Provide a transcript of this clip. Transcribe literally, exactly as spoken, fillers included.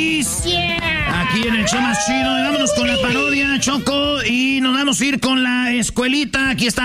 feliz. Yeah. Aquí en el show más chido. Y vámonos con la parodia, Choco. Y nos vamos a ir con la escuelita. Aquí está.